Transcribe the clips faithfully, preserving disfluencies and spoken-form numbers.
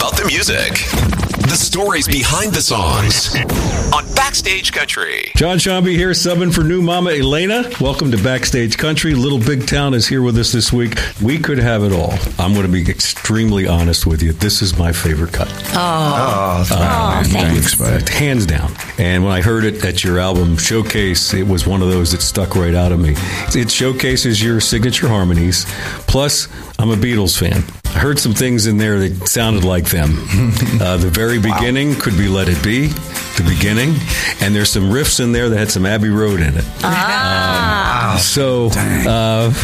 about the music. The stories behind the songs on Backstage Country. John Shambi here, subbing for new Mama Elena. Welcome to Backstage Country. Little Big Town is here with us this week. We could have it all. I'm going to be extremely honest with you. This is my favorite cut. Oh, oh, uh, oh thanks. Uh, hands down. And when I heard it at your album Showcase, it was one of those that stuck right out of me. It showcases your signature harmonies. Plus, I'm a Beatles fan. I heard some things in there that sounded like them. Uh, the very beginning wow. could be Let It Be, the beginning, and there's some riffs in there that had some Abbey Road in it. Ah. Um, so uh,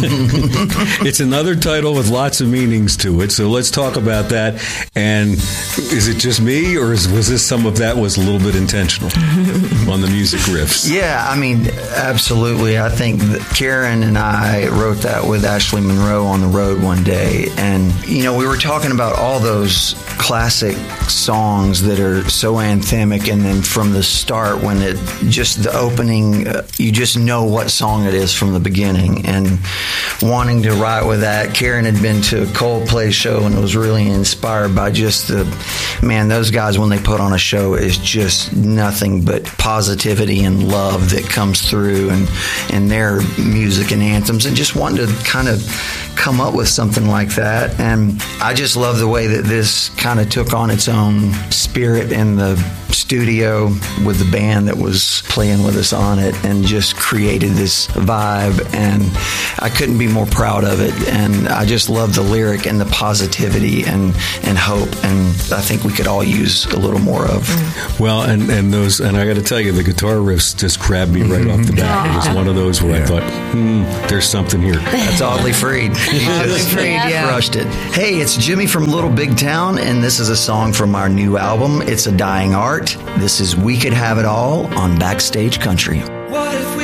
it's another title with lots of meanings to it. So let's talk about that. And is it just me, or is, was this some of that was a little bit intentional on the music riffs? Yeah, I mean, absolutely. I think that Karen and I wrote that with Ashley Monroe on the road one day, and you know, we were talking about all those classic songs that are so anthemic, and then from the start, when it just the opening, uh, you just know what song it is from the beginning. And wanting to write with that, Karen had been to a Coldplay show and was really inspired by just the man. Those guys, when they put on a show, is just nothing but positivity and love that comes through, and and their music and anthems, and just wanted to kind of come up with something like that. And I just love the way that this kind of took on its own spirit in the studio with the band that was playing with us on it, and just created this vibe, and I couldn't be more proud of it. And I just love the lyric and the positivity and, and hope, and I think we could all use a little more of. Well, and, and those, and I got to tell you, the guitar riffs just grabbed me right off the bat. It was one of those where yeah. I thought, hmm, there's something here. That's Oddly Freed. Oddly Freed, yeah. Crushed it. Hey, it's Jimmy from Little Big Town, and this is a song from our new album, It's a Dying Art. This is We Could Have It All on Backstage Country.